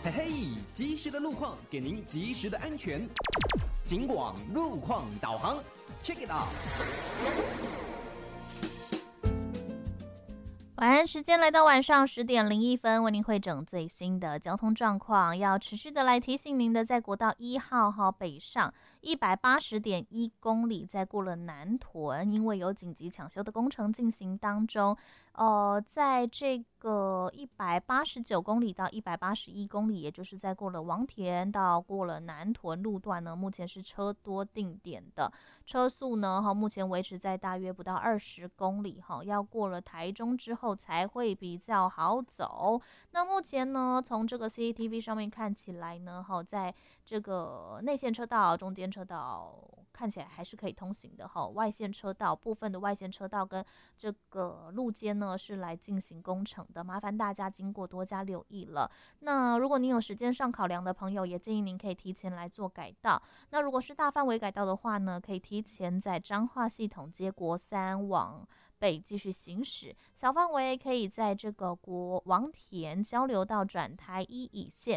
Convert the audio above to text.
嘿嘿，及时的路况给您及时的安全。警广路况导航 ，Check it out。 晚安时间来到晚上10:01，为您汇整最新的交通状况。要持续的来提醒您的，在国道1号北上180.1公里，在过了南屯，因为有紧急抢修的工程进行当中。在这个189公里到181公里，也就是在过了王田到过了南屯路段呢，目前是车多定点的，车速呢目前维持在大约不到20公里，要过了台中之后才会比较好走。那目前呢，从这个 CCTV 上面看起来呢，在这个内线车道、中间车道看起来还是可以通行的，外线车道部分的外线车道跟这个路肩呢是来进行工程的，麻烦大家经过多加留意了。那如果您有时间上考量的朋友，也建议您可以提前来做改道。那如果是大范围改道的话呢，可以提前在彰化系统接国3往北继续行驶，小范围可以在这个王田交流道转台1乙线